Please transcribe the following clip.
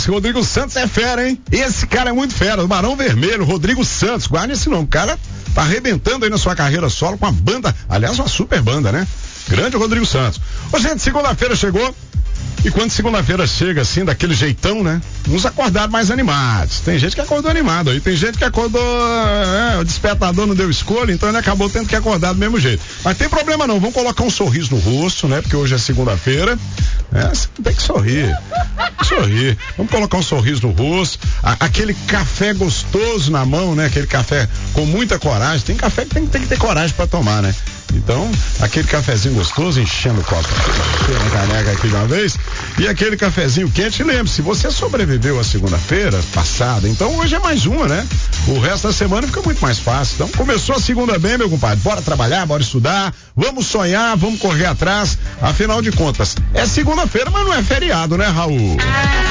esse Rodrigo Santos é fera, hein? Esse cara é muito fera, o Barão Vermelho, Rodrigo Santos, guarda esse nome, o cara tá arrebentando aí na sua carreira solo com a banda, aliás, uma super banda, né? Grande Rodrigo Santos. Ô, gente, segunda-feira chegou. E quando segunda-feira chega assim, daquele jeitão, né? Uns acordaram mais animados. Tem gente que acordou animado aí, tem gente que acordou, o despertador não deu escolha, então ele acabou tendo que acordar do mesmo jeito. Mas tem problema não, vamos colocar um sorriso no rosto, né? Porque hoje é segunda-feira, você tem que sorrir. Sorrir. Vamos colocar um sorriso no rosto, aquele café gostoso na mão, né? Aquele café com muita coragem. Tem café que tem que ter coragem pra tomar, né? Então, aquele cafezinho gostoso, enchendo o copo, enchendo a caneca aqui de uma vez, e aquele cafezinho quente. Lembre-se, você sobreviveu a segunda-feira passada, então hoje é mais uma, né? O resto da semana fica muito mais fácil. Então, começou a segunda bem, meu compadre. Bora trabalhar, bora estudar, vamos sonhar, vamos correr atrás. Afinal de contas, é segunda-feira, mas não é feriado, né, Raul?